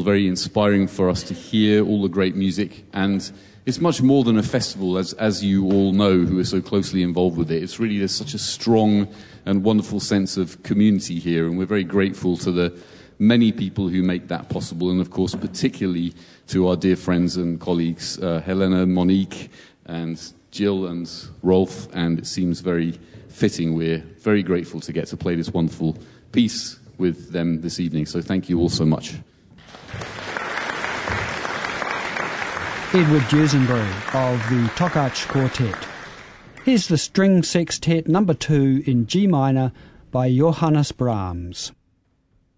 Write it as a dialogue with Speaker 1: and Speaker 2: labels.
Speaker 1: very inspiring for us to hear all the great music. And it's much more than a festival, as you all know who are so closely involved with it. It's really, there's such a strong and wonderful sense of community here, and we're very grateful to the many people who make that possible, and of course particularly to our dear friends and colleagues Helena, Monique and Jill and Rolf, and it seems very fitting. We're very grateful to get to play this wonderful piece with them this evening, so thank you all so much.
Speaker 2: Edward Jersenbury of the Tokach Quartet. Here's the String Sextet No. 2 in G minor by Johannes Brahms.